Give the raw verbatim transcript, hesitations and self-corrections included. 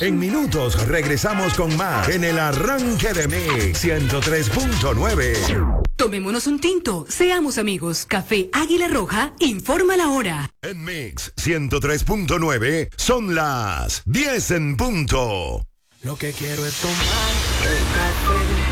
En minutos regresamos con más en el arranque de Mix ciento tres punto nueve. Tomémonos un tinto, seamos amigos. Café Águila Roja informa la hora. En Mix ciento tres punto nueve son las diez en punto. Lo que quiero es tomar el café.